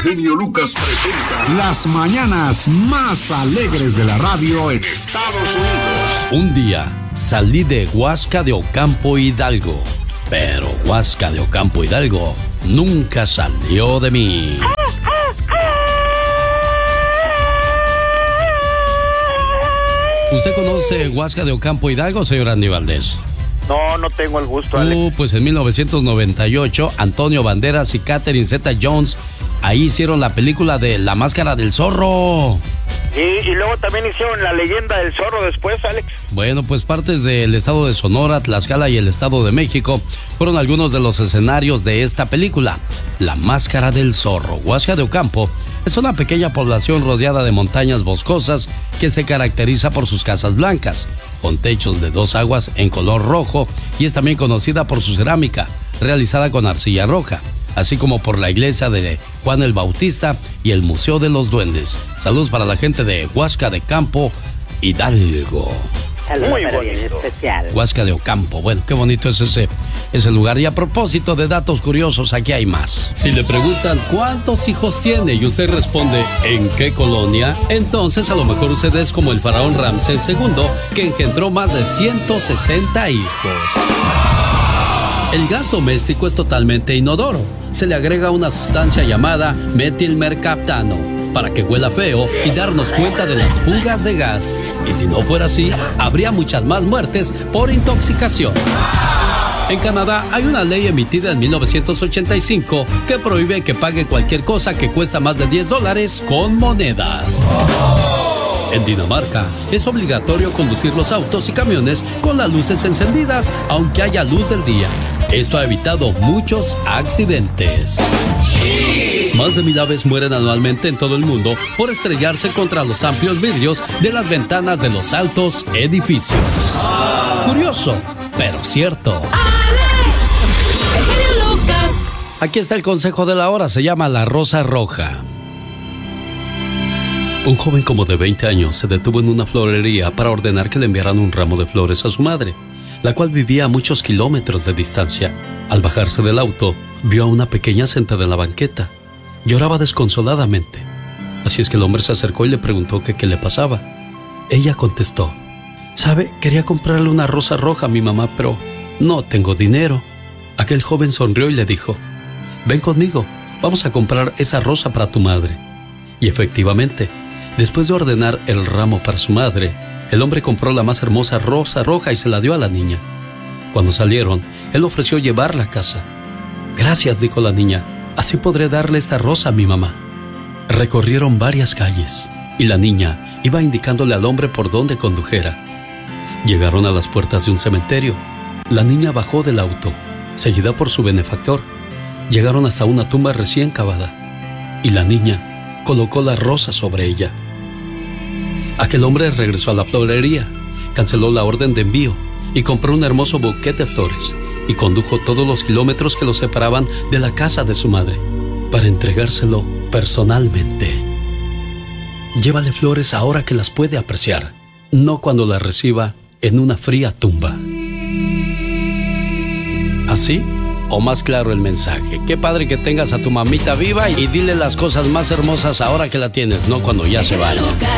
genio Lucas presenta las mañanas más alegres de la radio en Estados Unidos. Un día salí de Huasca de Ocampo, Hidalgo, pero Huasca de Ocampo, Hidalgo nunca salió de mí. ¿Usted conoce Huasca de Ocampo, Hidalgo, señor Andy Valdés? No tengo el gusto, Alex. Pues en 1998, Antonio Banderas y Catherine Zeta-Jones ahí hicieron la película de La Máscara del Zorro. Y luego también hicieron La Leyenda del Zorro después, Alex. Bueno, pues partes del estado de Sonora, Tlaxcala y el estado de México fueron algunos de los escenarios de esta película. La Máscara del Zorro. Huasca de Ocampo es una pequeña población rodeada de montañas boscosas que se caracteriza por sus casas blancas, con techos de dos aguas en color rojo, y es también conocida por su cerámica, realizada con arcilla roja, así como por la iglesia de Juan el Bautista y el Museo de los Duendes. Saludos para la gente de Huasca de Ocampo, Hidalgo. Saludos. Muy para bonito. bien especial. Huasca de Ocampo, bueno, qué bonito es ese lugar. Y a propósito de datos curiosos, aquí hay más. Si le preguntan cuántos hijos tiene y usted responde ¿en qué colonia?, entonces a lo mejor usted es como el faraón Ramsés II, que engendró más de 160 hijos. El gas doméstico es totalmente inodoro. Se le agrega una sustancia llamada metilmercaptano para que huela feo y darnos cuenta de las fugas de gas. Y si no fuera así, habría muchas más muertes por intoxicación. En Canadá hay una ley emitida en 1985 que prohíbe que pague cualquier cosa que cuesta más de $10 con monedas. En Dinamarca es obligatorio conducir los autos y camiones con las luces encendidas, aunque haya luz del día. Esto ha evitado muchos accidentes. Más de 1000 aves mueren anualmente en todo el mundo por estrellarse contra los amplios vidrios de las ventanas de los altos edificios. Curioso, pero cierto. Aquí está el consejo de la hora, se llama La Rosa Roja. Un joven como de 20 años se detuvo en una florería para ordenar que le enviaran un ramo de flores a su madre, la cual vivía a muchos kilómetros de distancia. Al bajarse del auto, vio a una pequeña sentada en la banqueta. Lloraba desconsoladamente. Así es que el hombre se acercó y le preguntó que qué le pasaba. Ella contestó: «Sabe, quería comprarle una rosa roja a mi mamá, pero no tengo dinero». Aquel joven sonrió y le dijo: «Ven conmigo, vamos a comprar esa rosa para tu madre». Y efectivamente, después de ordenar el ramo para su madre, el hombre compró la más hermosa rosa roja y se la dio a la niña. Cuando salieron, él ofreció llevarla a casa. «Gracias», dijo la niña, «así podré darle esta rosa a mi mamá». Recorrieron varias calles y la niña iba indicándole al hombre por dónde condujera. Llegaron a las puertas de un cementerio. La niña bajó del auto, seguida por su benefactor. Llegaron hasta una tumba recién cavada y la niña colocó la rosa sobre ella. Aquel hombre regresó a la florería, canceló la orden de envío y compró un hermoso buquete de flores y condujo todos los kilómetros que lo separaban de la casa de su madre para entregárselo personalmente. Llévale flores ahora que las puede apreciar, no cuando las reciba en una fría tumba. ¿Así? O más claro el mensaje. Qué padre que tengas a tu mamita viva y dile las cosas más hermosas ahora que la tienes, no cuando ya se vaya.